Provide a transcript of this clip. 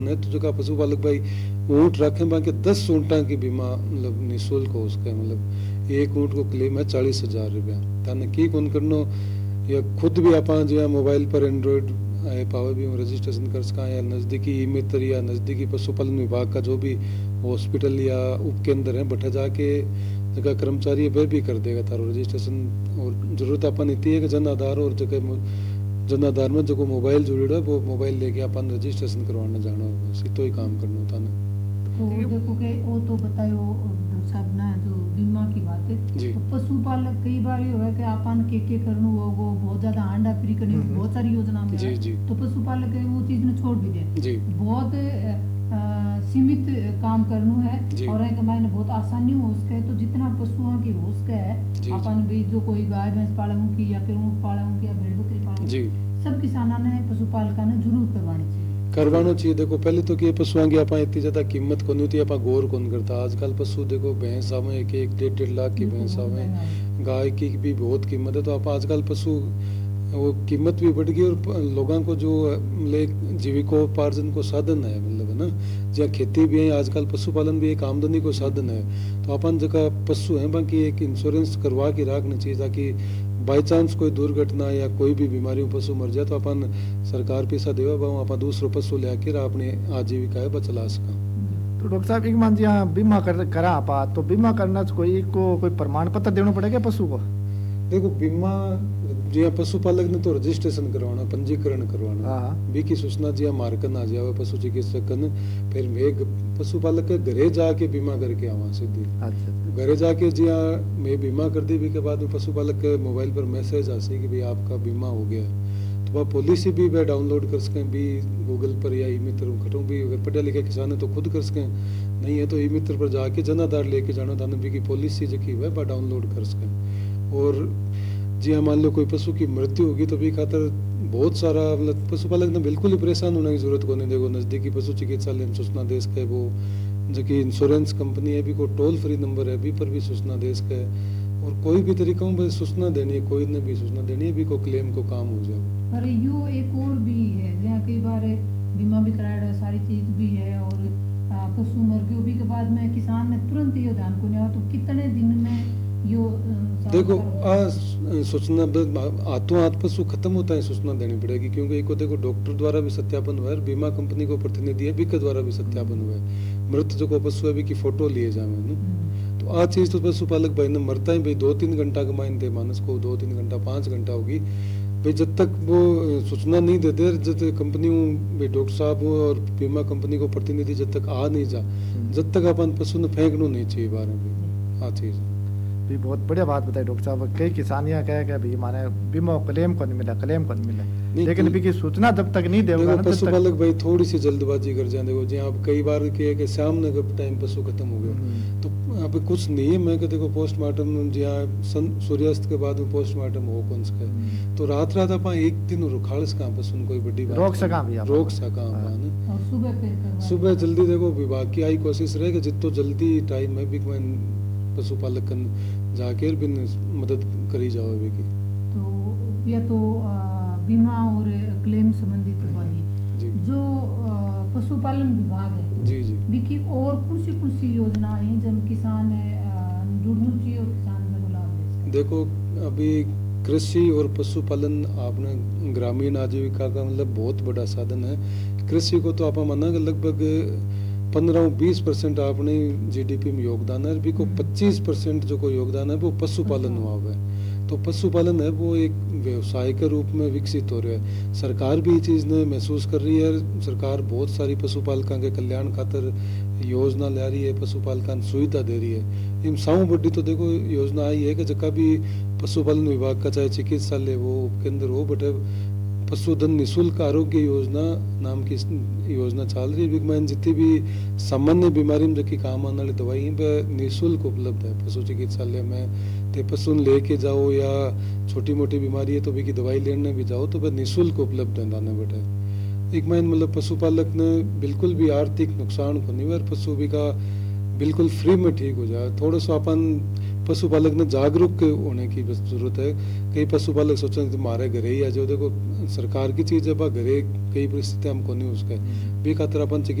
है तो जो का पशुपालक भाई ऊँट रखें बाकी 10 ऊँटा की बीमा मतलब निःशुल्क हो उसका मतलब एक ऊँट को क्लेम है 40,000 रुपया ताने की कौन करनो या खुद भी आप जो मोबाइल पर एंड्रॉइड ऐप आवे भी रजिस्ट्रेशन कर सका या नज़दीकी ई मित्र या नज़दीकी पशुपालन विभाग का जो भी हॉस्पिटल या उप केंद्र है बठे जाके जगह कर्मचारी वह भी कर देगा तारो रजिस्ट्रेशन। और जरूरत अपन इतनी है कि जन आधार और जगह जन आधार में जो मोबाइल जुड़े है वो मोबाइल लेके अपन रजिस्ट्रेशन करवाना जाना होगा तो ही काम करना होता ना। तो देखो के वो तो बतायो सब ना जो बीमा की बात है तो पशुपालक कई बार ये है कि अपन के करनो होगो बहुत ज्यादा आंडा फ्री करनी बहुत सारी योजना में जी जी तो पशुपालक वो चीज ने छोड़ भी दे जी बहुत सीमित काम करना है और है कि मैंने बहुत आसानी हो उसके तो जितना पशुओं की हो उसके है अपन भी जो कोई गाय भैंस पालूं की या फिर ऊँट पालूं की या भेड़ बकरी पालूं सब किसानों ने पशुपालका ने जरूर करवानी चाहिए करवाना चाहिए। देखो पहले तो कि पशुओं की आप इतनी ज्यादा कीमत कौन होती है आप गौर कौन करता आजकल पशु देखो भैंस आवे एक 1.5 लाख की भैंस आवे गाय की भी बहुत कीमत है तो आप आजकल पशु वो कीमत भी बढ़ गई और लोगों को जो जीविकोपार्जन को साधन है मतलब है ना जहाँ खेती भी है आजकल पशुपालन भी एक आमदनी को साधन है तो अपन जगह पशु है बाकी एक इंश्योरेंस करवा के रखना चाहिए ताकि बाई चांस कोई दुर्घटना या कोई भी बीमारी में पशु मर जाए तो अपन सरकार पैसा देवा बाऊ अपन दूसरो पशु लेकर अपने आजीविका है बचला सका। तो डॉक्टर साहब एक मान जी बीमा करा आपा तो बीमा करना कोई प्रमाण पत्र देना पड़ेगा पशु को। देखो बीमा जी पशुपालक ने तो रजिस्ट्रेशन करवाना पंजीकरण करवाना बी की सूचना जी मार्कन आ जावे पशु चिकित्सक फिर मैं पशुपालक के घरे जाके बीमा करके आवा सीधी घरे जाके जी मैं बीमा कर दी के बाद में पशुपालक के मोबाइल पर मैसेज आ सी कि भाई आपका बीमा हो गया तो वह पॉलिसी भी वह डाउनलोड कर सकें भी गूगल पर या ई मित्र खटों भी अगर पढ़े लिखे किसान है तो खुद कर सकें नहीं है तो ई मित्र पर जाके जन आधार लेके जाना था भी की पॉलिसी जो की वह डाउनलोड कर सकें। और जी हाँ मान लो कोई पशु की मृत्यु होगी तो भी खातर बहुत सारा मतलब पशुपालक ने बिल्कुल ही परेशान होने की जरूरत को नहीं देखो नजदीकी पशु चिकित्सालय में सूचना देश का वो जो कि इंश्योरेंस कंपनी है भी को टोल फ्री नंबर है भी पर भी सूचना देश का है और कोई भी तरीका में सूचना देनी है कोई ने भी सूचना देनी है भी को क्लेम को काम हो जाए। अरे यू एक और भी है जहाँ कई बार बीमा भी कराया सारी चीज भी है और पशु मर गए भी के बाद में किसान ने तुरंत ये ध्यान को नहीं तो कितने दिन में यो देखो सूचना हाथों हाथ पशु खत्म होता है सूचना देनी पड़ेगी क्योंकि एक देखो डॉक्टर द्वारा भी सत्यापन हुआ है बीमा कंपनी को प्रतिनिधि है बीके द्वारा भी सत्यापन हुआ है मृत जो को पशु है की फोटो लिए जावे तो आ चीज तो पशुपालक भाई ने मरता ही भाई 2-3 घंटा का माइन थे मानस को 2-3 घंटा 5 घंटा होगी भाई जब तक वो सूचना नहीं देते जब तक कंपनी भाई डॉक्टर साहब और बीमा कंपनी को प्रतिनिधि जब तक आ नहीं जा जब तक अपन पशु ने फेंकना नहीं चाहिए बारे में आ चीज भी बहुत बढ़िया बात बताई डॉक्टर साहब कई किसानियां कहे कि भाई माने बीमा क्लेम को नहीं मिला लेकिन अभी की सूचना जब तक नहीं देगा पशुपालक भाई थोड़ी सी जल्दबाजी कर जाए देखो जी आप कई बार के सामने कब टाइम पशु खत्म हो गया तो अब कुछ नियम है कि देखो पोस्टमार्टम जी सूर्यास्त के बाद में पोस्टमार्टम हो कौन सा तो रात आप एक दिन रुखाड़ सका पशु कोई बड़ी बात रोक सका सुबह जल्दी देखो विभाग की आई कोशिश रहे कि जितो जल्दी टाइम है भी पशुपालक जाके भी मदद करी जाओ की तो या तो बीमा और क्लेम संबंधित वाली जो पशुपालन विभाग है जी जी विकी और कौन सी योजना है जब किसान जुड़ना चाहिए और किसान में लाभ देखो अभी कृषि और पशुपालन आपने ग्रामीण आजीविका का मतलब बहुत बड़ा साधन है। कृषि को तो आप माना लगभग 15-20% आपने जीडीपी में योगदान है भी को 25% जो को योगदान है वो पशुपालन हुआ है तो पशुपालन है वो एक व्यवसाय के रूप में विकसित हो रहा है। सरकार भी ये चीज़ ने महसूस कर रही है सरकार बहुत सारी पशुपालकों के कल्याण खातर योजना ला रही है पशुपालकों को सुविधा दे रही है। इन साऊ बड्डी तो देखो योजना आई है कि जगह भी पशुपालन विभाग का चाहे चिकित्सालय वो उपकेंद्र हो बटे पशुधन निःशुल्क आरोग्य योजना नाम की योजना चल रही है बिगमैन जितनी भी सामान्य बीमारी में जो काम आने वाली दवाई वह निःशुल्क उपलब्ध है पशु चिकित्सालय में ते पशु लेके जाओ या छोटी मोटी बीमारी है तो भी की दवाई लेने भी जाओ तो वह निःशुल्क उपलब्ध है दाने बेटे एक महीने मतलब पशुपालक ने बिल्कुल भी आर्थिक नुकसान को नहीं हुआ पशु भी का बिल्कुल फ्री में ठीक हो जाए। थोड़ा सा अपन पशुपालक ने जागरूक होने की बस जरूरत है। कई पशुपालक सोचते हैं हमारे घरे ही आ जाओ, देखो सरकार की चीज है, घरे कई परिस्थितियां हमको नहीं उसका भी खातर अपन